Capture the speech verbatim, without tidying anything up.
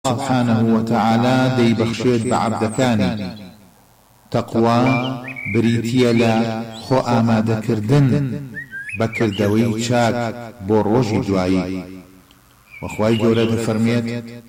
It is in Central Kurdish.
سبحانه وتعالى دي بخشيت بعبدكاني تقوى بريتيا لا خو آمادة كردن بكردوي چاك بو روجي دوائي وخواي جورد فرميت